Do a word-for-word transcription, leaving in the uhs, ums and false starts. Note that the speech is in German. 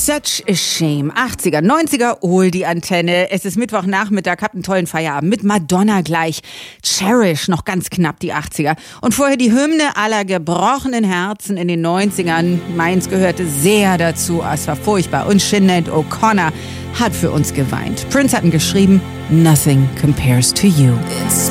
Such a shame. achtziger, neunziger, hol die Antenne. Es ist Mittwochnachmittag, habt einen tollen Feierabend mit Madonna gleich. Cherish, noch ganz knapp die achtziger. Und vorher die Hymne aller gebrochenen Herzen in den neunzigern. Meins gehörte sehr dazu, es war furchtbar. Und Sinead O'Connor hat für uns geweint. Prince hat geschrieben, Nothing compares to you.